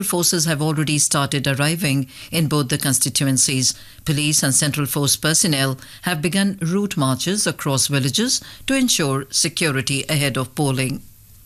Forces have already started arriving in both the constituencies. Police and Central Force personnel have begun route marches across villages to ensure security ahead of polling.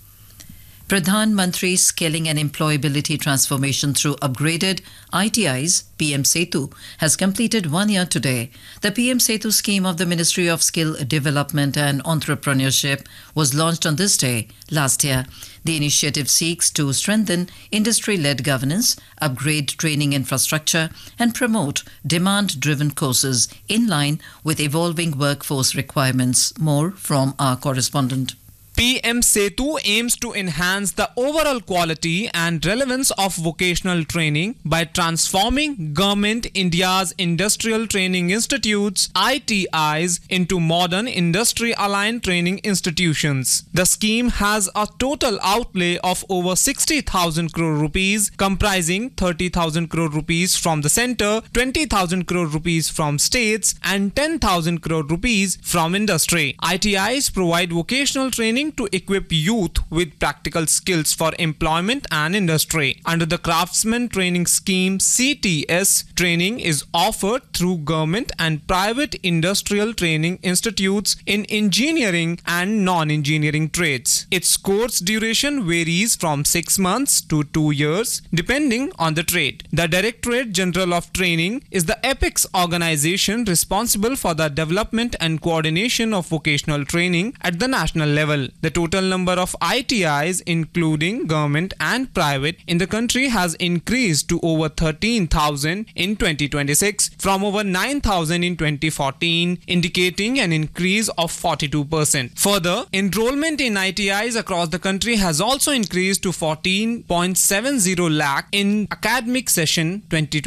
Pradhan Mantri Scaling and Employability Transformation through Upgraded ITIs, PM Setu, has completed 1 year today. The PM Setu scheme of the Ministry of Skill Development and Entrepreneurship was launched on this day last year. The initiative seeks to strengthen industry-led governance, upgrade training infrastructure, and promote demand-driven courses in line with evolving workforce requirements. More from our correspondent. PM Setu aims to enhance the overall quality and relevance of vocational training by transforming Government India's industrial training institutes ITIs into modern industry-aligned training institutions. The scheme has a total outlay of over 60,000 crore rupees, comprising 30,000 crore rupees from the centre, 20,000 crore rupees from states and 10,000 crore rupees from industry. ITIs provide vocational training to equip youth with practical skills for employment and industry. Under the Craftsman Training Scheme CTS, training is offered through government and private industrial training institutes in engineering and non-engineering trades. Its course duration varies from 6 months to 2 years depending on the trade. The Directorate General of Training is the apex organization responsible for the development and coordination of vocational training at the national level. The total number of ITIs, including government and private, in the country has increased to over 13,000 in 2026 from over 9,000 in 2014, indicating an increase of 42%. Further, enrollment in ITIs across the country has also increased to 14.70 lakh in academic session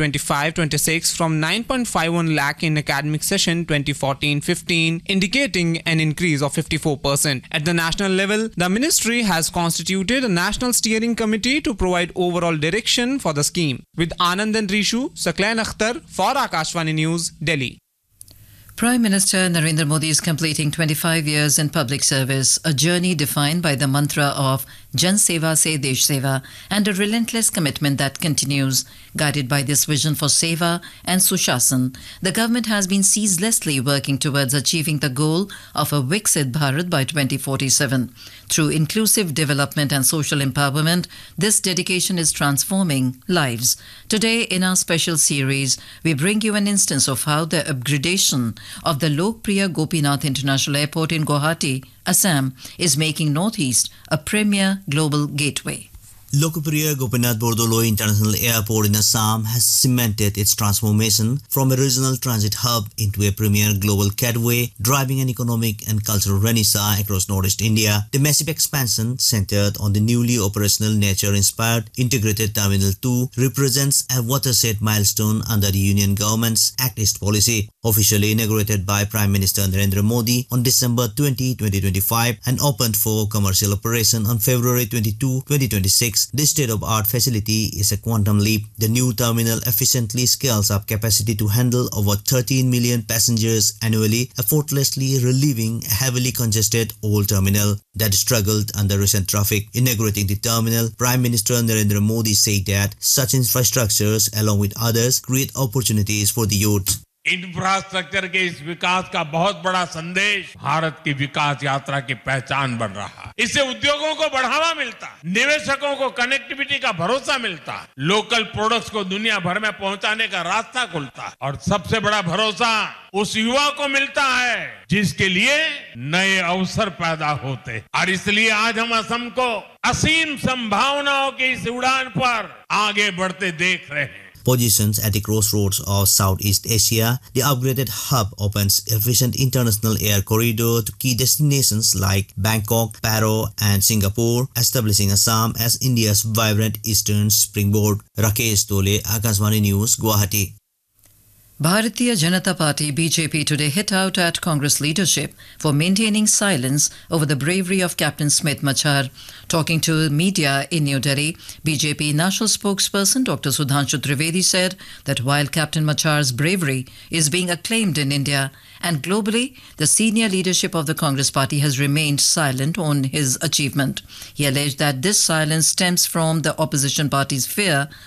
2025-26 from 9.51 lakh in academic session 2014-15, indicating an increase of 54%. At the national level, the ministry has constituted a national steering committee to provide overall direction for the scheme. With Anand and Rishu, Saklain Akhtar for Akashvani News, Delhi. Prime Minister Narendra Modi is completing 25 years in public service, a journey defined by the mantra of Jan Seva Se Desh Seva and a relentless commitment that continues. Guided by this vision for Seva and Sushasan, the government has been ceaselessly working towards achieving the goal of a Viksit Bharat by 2047. Through inclusive development and social empowerment, this dedication is transforming lives. Today, in our special series, we bring you an instance of how the upgradation of the Lokpriya Gopinath International Airport in Guwahati, Assam, is making Northeast a premier global gateway. Lokpriya Gopinath Bordoloi International Airport in Assam has cemented its transformation from a regional transit hub into a premier global gateway, driving an economic and cultural renaissance across Northeast India. The massive expansion, centered on the newly operational nature-inspired Integrated Terminal 2, represents a watershed milestone under the Union government's Act East policy. Officially inaugurated by Prime Minister Narendra Modi on December 20, 2025 and opened for commercial operation on February 22, 2026. This state-of-art facility is a quantum leap. The new terminal efficiently scales up capacity to handle over 13 million passengers annually, effortlessly relieving a heavily congested old terminal that struggled under recent traffic. Inaugurating the terminal, Prime Minister Narendra Modi said that such infrastructures, along with others, create opportunities for the youth. Infrastructure के इस विकास का बहुत बड़ा संदेश भारत की विकास यात्रा की पहचान बन रहा है। इससे उद्योगों को बढ़ावा मिलता है, निवेशकों को कनेक्टिविटी का भरोसा मिलता है, लोकल प्रोडक्ट्स को दुनिया भर में पहुंचाने का रास्ता खुलता है और सबसे बड़ा भरोसा उस युवा को मिलता है जिसके लिए नए अवसर पैदा होते हैं। और इसलिए आज हम असम को असीम संभावनाओं की इस उड़ान पर आगे बढ़ते देख रहे हैं। Positions at the crossroads of Southeast Asia, the upgraded hub opens efficient international air corridor to key destinations like Bangkok, Paro and Singapore, establishing Assam as India's vibrant eastern springboard. Rakesh Tole, Akashvani News, Guwahati. Bharatiya Janata Party BJP today hit out at Congress leadership for maintaining silence over the bravery of Captain Smith Machar. Talking to media in New Delhi, BJP national spokesperson Dr. Sudhanshu Trivedi said that while Captain Machar's bravery is being acclaimed in India and globally, the senior leadership of the Congress party has remained silent on his achievement. He alleged that this silence stems from the opposition party's fear